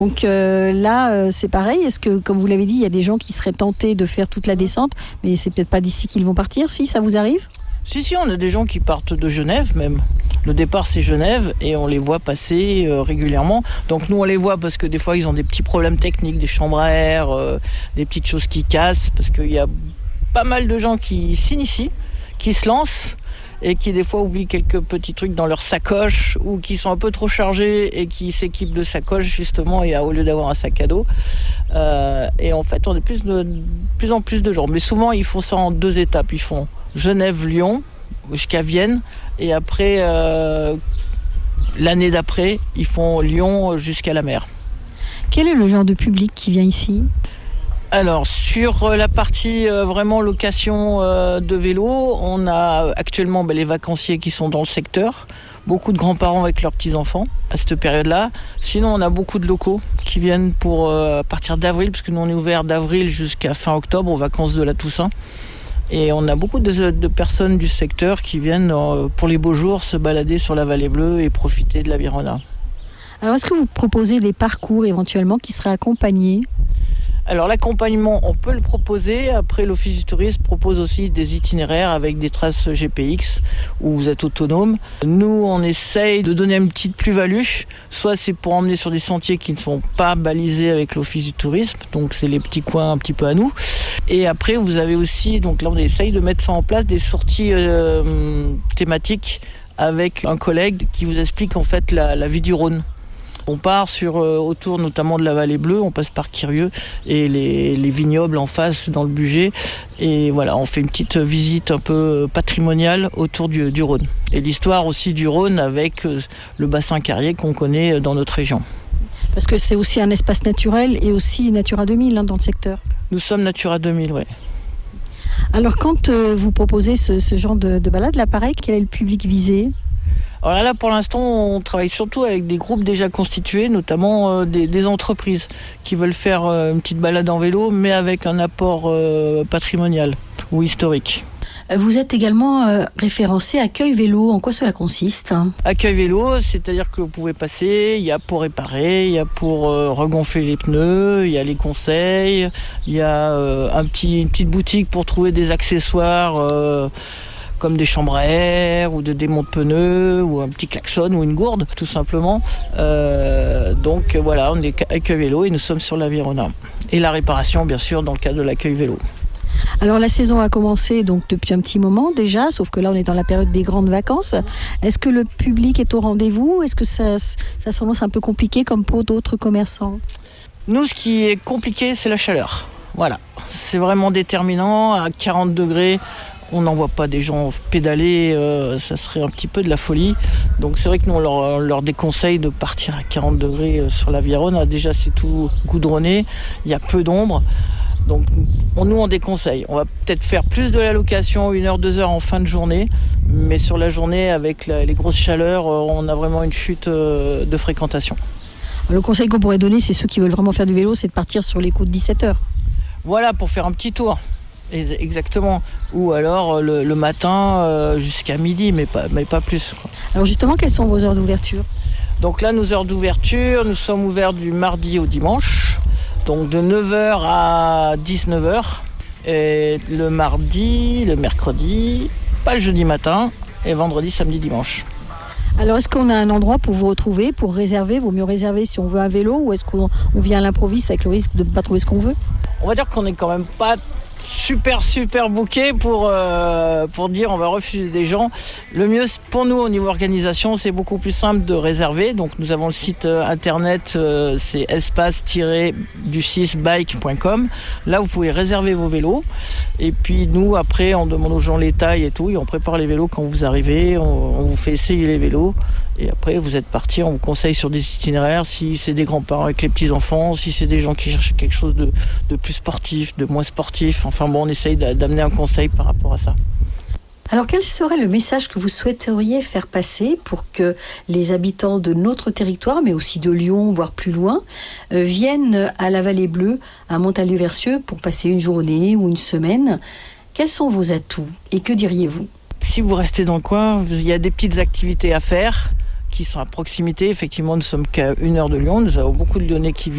Donc là, c'est pareil. Est-ce que, comme vous l'avez dit, il y a des gens qui seraient tentés de faire toute la descente, mais c'est peut-être pas d'ici qu'ils vont partir, si ça vous arrive ? Si, on a des gens qui partent de Genève même. Le départ, c'est Genève et on les voit passer régulièrement. Donc nous, on les voit parce que des fois, ils ont des petits problèmes techniques, des chambres à air, des petites choses qui cassent, parce qu'il y a pas mal de gens qui s'initient, qui se lancent et qui des fois oublient quelques petits trucs dans leur sacoche ou qui sont un peu trop chargés et qui s'équipent de sacoche justement et au lieu d'avoir un sac à dos. Et en fait, on est de plus en plus de gens. Mais souvent, ils font ça en 2 étapes. Ils font Genève-Lyon jusqu'à Vienne et après, l'année d'après, ils font Lyon jusqu'à la mer. Quel est le genre de public qui vient ici ? Alors, sur la partie vraiment location de vélo, on a actuellement les vacanciers qui sont dans le secteur, beaucoup de grands-parents avec leurs petits-enfants à cette période-là. Sinon, on a beaucoup de locaux qui viennent pour à partir d'avril, parce que nous, on est ouvert d'avril jusqu'à fin octobre, aux vacances de la Toussaint. Et on a beaucoup de personnes du secteur qui viennent pour les beaux jours se balader sur la Vallée Bleue et profiter de la Virona. Alors, est-ce que vous proposez des parcours éventuellement qui seraient accompagnés ? Alors l'accompagnement, on peut le proposer. Après, l'Office du tourisme propose aussi des itinéraires avec des traces GPX où vous êtes autonome. Nous, on essaye de donner une petite plus-value. Soit c'est pour emmener sur des sentiers qui ne sont pas balisés avec l'Office du tourisme. Donc c'est les petits coins un petit peu à nous. Et après, vous avez aussi, donc là on essaye de mettre ça en place, des sorties thématiques avec un collègue qui vous explique en fait la vue du Rhône. On part autour notamment de la Vallée Bleue, on passe par Quirieu et les vignobles en face dans le Bugey. Et voilà, on fait une petite visite un peu patrimoniale autour du Rhône. Et l'histoire aussi du Rhône avec le bassin carrier qu'on connaît dans notre région. Parce que c'est aussi un espace naturel et aussi Natura 2000 dans le secteur. Nous sommes Natura 2000, oui. Alors quand vous proposez ce genre de balade, là pareil, quel est le public visé ? Alors là, pour l'instant, on travaille surtout avec des groupes déjà constitués, notamment des entreprises qui veulent faire une petite balade en vélo, mais avec un apport patrimonial ou historique. Vous êtes également référencé Accueil Vélo. En quoi cela consiste ? Accueil Vélo, c'est-à-dire que vous pouvez passer, il y a pour réparer, il y a pour regonfler les pneus, il y a les conseils, il y a une petite boutique pour trouver des accessoires comme des chambres à air ou des démonte-pneus ou un petit klaxon ou une gourde tout simplement. Donc voilà, on est Accueil Vélo et nous sommes sur la Virona. Et la réparation bien sûr dans le cadre de l'Accueil Vélo. Alors la saison a commencé donc depuis un petit moment déjà, sauf que là on est dans la période des grandes vacances. Est-ce que le public est au rendez-vous ? Est-ce que ça s'annonce un peu compliqué comme pour d'autres commerçants ? Nous, ce qui est compliqué, c'est la chaleur. Voilà, c'est vraiment déterminant. À 40 degrés, on n'en voit pas des gens pédaler, ça serait un petit peu de la folie. Donc c'est vrai que nous, on leur déconseille de partir à 40 degrés sur la Virona. Déjà, c'est tout goudronné, il y a peu d'ombre. Donc nous, on déconseille. On va peut-être faire plus de la location, 1 heure, 2 heures en fin de journée. Mais sur la journée, avec les grosses chaleurs, on a vraiment une chute de fréquentation. Le conseil qu'on pourrait donner, c'est ceux qui veulent vraiment faire du vélo, c'est de partir sur les coups de 17 heures. Voilà, pour faire un petit tour. Exactement. Ou alors le matin jusqu'à midi, mais pas plus. Alors justement, quelles sont vos heures d'ouverture ? Donc là, nos heures d'ouverture, nous sommes ouverts du mardi au dimanche. Donc de 9h à 19h. Et le mardi, le mercredi, pas le jeudi matin. Et vendredi, samedi, dimanche. Alors est-ce qu'on a un endroit pour vous retrouver, pour réserver ? Vaut mieux réserver si on veut un vélo ou est-ce qu'on vient à l'improviste avec le risque de ne pas trouver ce qu'on veut ? On va dire qu'on n'est quand même pas super booké pour dire on va refuser des gens. Le mieux pour nous au niveau organisation, c'est beaucoup plus simple de réserver. Donc nous avons le site internet, c'est espace-du6bike.com. Là vous pouvez réserver vos vélos et puis nous après on demande aux gens les tailles et tout et on prépare les vélos quand vous arrivez, on vous fait essayer les vélos et après vous êtes parti, on vous conseille sur des itinéraires si c'est des grands-parents avec les petits-enfants, si c'est des gens qui cherchent quelque chose de plus sportif, de moins sportif. Enfin bon, on essaye d'amener un conseil par rapport à ça. Alors quel serait le message que vous souhaiteriez faire passer pour que les habitants de notre territoire, mais aussi de Lyon, voire plus loin, viennent à la Vallée Bleue, à Montalieu-Versieux, pour passer une journée ou une semaine ? Quels sont vos atouts et que diriez-vous ? Si vous restez dans le coin, il y a des petites activités à faire qui sont à proximité. Effectivement, nous sommes qu'à 1 heure de Lyon. Nous avons beaucoup de Lyonnais qui vivent